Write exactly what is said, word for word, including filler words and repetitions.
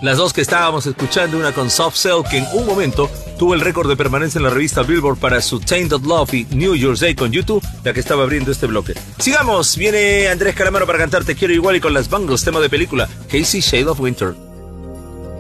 Las dos que estábamos escuchando, una con Soft Cell, que en un momento tuvo el récord de permanencia en la revista Billboard para su Tainted Love, y New Year's Day con YouTube, la que estaba abriendo este bloque. Sigamos, viene Andrés Calamaro para cantar Te Quiero Igual y con las Bangles, tema de película Casey Shade of Winter.